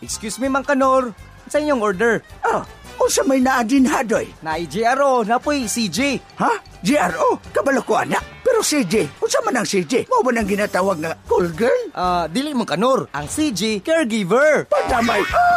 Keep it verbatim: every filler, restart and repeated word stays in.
Excuse me, Mang Kanor. Sa inyong order. Ah, unsa may naa din hadoy? Na J R O, napoy C J. Ha? J R O? Kabalo ko anak. Pero C J, unsa man ang C J? Mao ba nang ginatawag nga call girl? Ah, dili Mang Kanor. Ang C J, caregiver. Padamay.